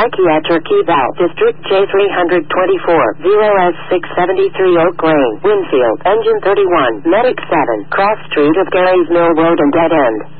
Psychiatric Eval, District J324, 0S673 Oak Lane, Winfield, Engine 31, Medic 7, Cross Street of Gary's Mill Road and Dead End.